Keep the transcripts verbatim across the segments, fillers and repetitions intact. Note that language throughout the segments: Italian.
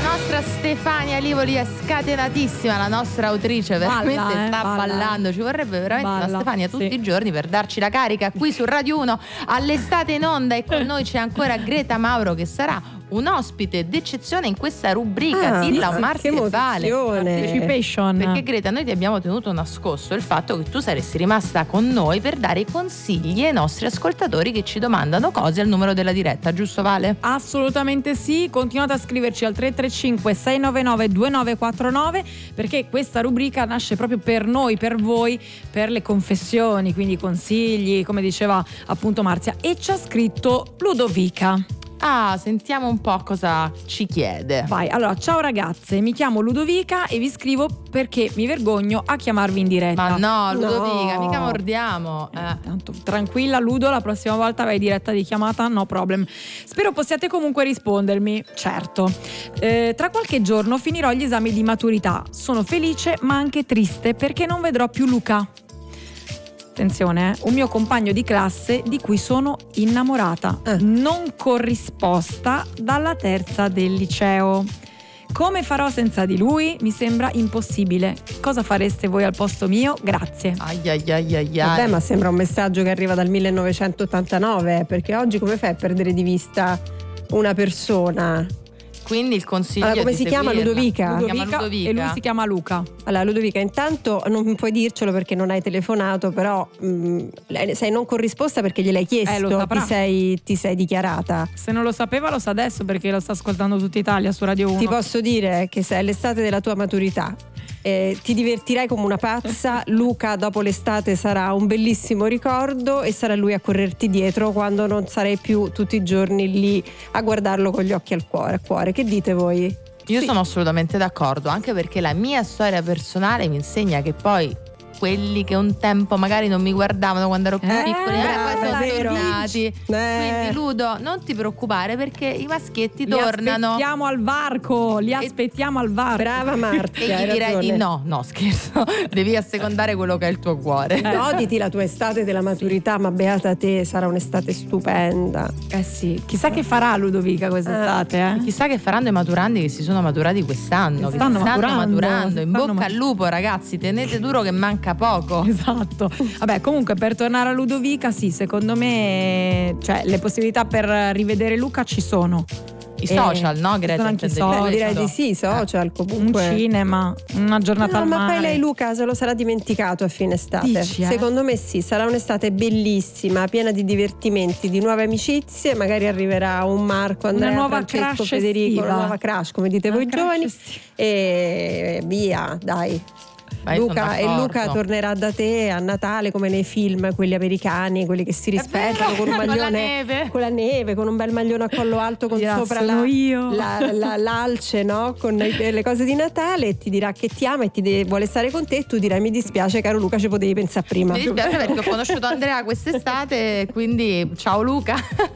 nostra Stefania Livoli è scatenatissima, la nostra autrice veramente balla, eh, sta balla. ballando, ci vorrebbe veramente Balla, una Stefania tutti sì. i giorni per darci la carica qui su Radio uno all'estate in onda. E con noi c'è ancora Greta Mauro, che sarà un ospite d'eccezione in questa rubrica. Ah, Dilla sì, un Marti che e Vale. emozione. Participation. Perché Greta, noi ti abbiamo tenuto nascosto il fatto che tu saresti rimasta con noi per dare consigli ai nostri ascoltatori che ci domandano cose al numero della diretta, giusto Vale? Assolutamente sì, continuate a scriverci al tre tre cinque sei nove nove due nove quattro nove, perché questa rubrica nasce proprio per noi, per voi, per le confessioni, quindi consigli, come diceva appunto Marzia. E ci ha scritto Ludovica. Ah, sentiamo un po' cosa ci chiede. Vai, allora, ciao ragazze, mi chiamo Ludovica e vi scrivo perché mi vergogno a chiamarvi in diretta. Ma no, Ludovica, No. mica mordiamo. Eh. Tanto tranquilla Ludo, la prossima volta vai diretta di chiamata, no problem. Spero possiate comunque rispondermi. Certo. Eh, tra qualche giorno finirò gli esami di maturità. Sono felice ma anche triste perché non vedrò più Luca. Attenzione, eh, un mio compagno di classe di cui sono innamorata, Eh. non corrisposta dalla terza del liceo. Come farò senza di lui? Mi sembra impossibile. Cosa fareste voi al posto mio? Grazie. Ai ai ai ai ai. Vabbè, ma sembra un messaggio che arriva dal millenovecentottantanove, perché oggi come fai a perdere di vista una persona? Quindi il consiglio Allora, come è di si chiama? seguirla. Ludovica? Si chiama Ludovica. E lui si chiama Luca. Allora Ludovica, intanto non puoi dircelo perché non hai telefonato, però mh, lei- sei non corrisposta perché gliel'hai chiesto, Eh, lo saprà. ti sei, ti sei dichiarata. Se non lo sapeva lo sa adesso perché lo sta ascoltando tutta Italia su Radio uno. Ti posso dire che se è l'estate della tua maturità, eh, ti divertirai come una pazza. Luca dopo l'estate sarà un bellissimo ricordo e sarà lui a correrti dietro quando non sarai più tutti i giorni lì a guardarlo con gli occhi al cuore. A cuore. Che dite voi? Io Sì. sono assolutamente d'accordo, anche perché la mia storia personale mi insegna che poi quelli che un tempo magari non mi guardavano quando ero più Eh, piccoli, eh, brava, poi sono vero. tornati. Eh. Quindi Ludo, non ti preoccupare perché i maschietti Li tornano. aspettiamo al varco, li E- aspettiamo al varco. Brava E Marzia, hai gli direi ragione. di no, no scherzo, devi assecondare quello che è il tuo cuore. Goditi la tua estate della maturità, ma beata te, sarà un'estate stupenda. Eh sì, chissà che farà Ludovica quest'estate, eh? Chissà che faranno i maturandi che si sono maturati quest'anno, che Stanno si stanno maturando, maturando. In stanno bocca ma- al lupo, ragazzi, tenete duro che manca poco. Esatto. Vabbè, comunque per tornare a Ludovica, sì, secondo me, cioè, le possibilità per rivedere Luca ci sono. I Eh, social, no? ci Greta, sono anche i intendevi? social. Beh, direi Questo. di sì, social Un comunque. cinema, una giornata No, al ma mare. poi lei Luca se lo sarà dimenticato a fine estate. Dici, eh? Secondo me sì, sarà un'estate bellissima, piena di divertimenti, di nuove amicizie. Magari arriverà un Marco, Andrea, nuova Francesco, crush Federico, estiva. una nuova crush, come dite Una voi crush giovani. estiva. E via, dai. Vai, sono Luca, e d'accordo. Luca tornerà da te a Natale come nei film, quelli americani, quelli che si rispettano, con un con la maglione neve. con la neve, con un bel maglione a collo alto con Dirà, sopra "Sono la, io". la- la- l'alce, no? Con i- le cose di Natale, e ti dirà che ti ama e ti de- vuole stare con te, e tu dirai mi dispiace caro Luca, ci potevi pensare prima. Mi dispiace perché ho conosciuto Andrea quest'estate, quindi ciao Luca.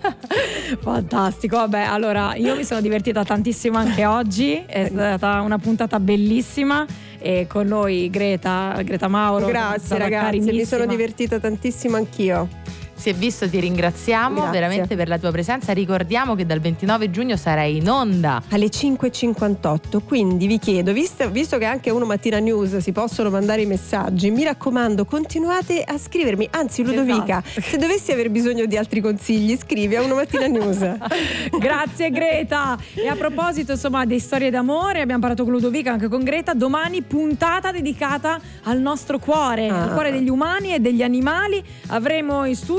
Fantastico, vabbè, allora io mi sono divertita tantissimo anche oggi, è stata una puntata bellissima e con noi Greta, Greta Mauro. Grazie stata ragazzi, mi carinissima. sono divertita tantissimo anch'io. Si è visto, ti ringraziamo Grazie. veramente per la tua presenza. Ricordiamo che dal ventinove giugno sarai in onda. Alle cinque e cinquantotto, quindi vi chiedo, visto, visto che anche a Uno Mattina News si possono mandare i messaggi, mi raccomando continuate a scrivermi, anzi Ludovica, Esatto. se dovessi aver bisogno di altri consigli scrivi a Uno Mattina News. Grazie Greta. E a proposito insomma di storie d'amore, abbiamo parlato con Ludovica, anche con Greta. Domani puntata dedicata al nostro cuore, Ah. al cuore degli umani e degli animali. Avremo in studio